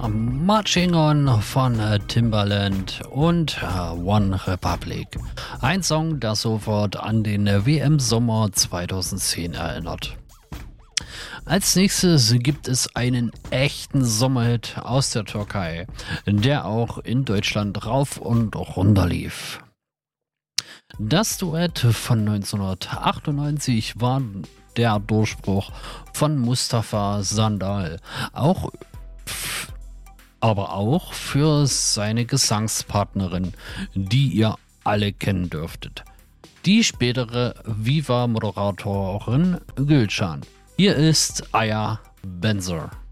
Marching On von Timbaland und One Republic. Ein Song, der sofort an den WM-Sommer 2010 erinnert. Als nächstes gibt es einen echten Sommerhit aus der Türkei, der auch in Deutschland rauf und runter lief. Das Duett von 1998 war der Durchbruch von Mustafa Sandal, aber auch für seine Gesangspartnerin, die ihr alle kennen dürftet. Die spätere Viva-Moderatorin Gülcan. Hier ist Aya Benzer.